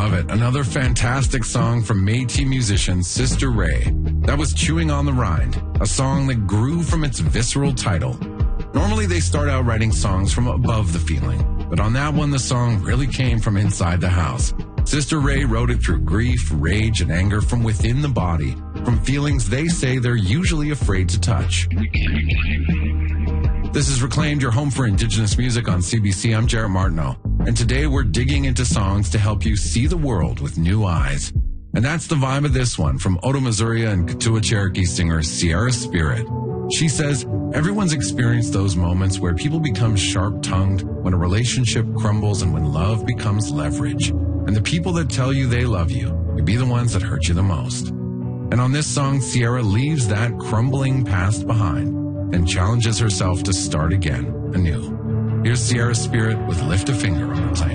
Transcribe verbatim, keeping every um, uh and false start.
love it. Another fantastic song from Métis musician Sister Ray. That was Chewing on the Rind, a song that grew from its visceral title. Normally they start out writing songs from above the feeling, but on that one the song really came from inside the house. Sister Ray wrote it through grief, rage, and anger from within the body, from feelings they say they're usually afraid to touch. This is Reclaimed, your home for Indigenous music on C B C. I'm Jarrett Martineau, and today we're digging into songs to help you see the world with new eyes. And that's the vibe of this one from Oto Missouri and Kituwa Cherokee singer Sierra Spirit. She says, everyone's experienced those moments where people become sharp-tongued, when a relationship crumbles, and when love becomes leverage. And the people that tell you they love you can be the ones that hurt you the most. And on this song, Sierra leaves that crumbling past behind and challenges herself to start again anew. Here's Sierra Spirit with Lift a Finger on Reclaimed.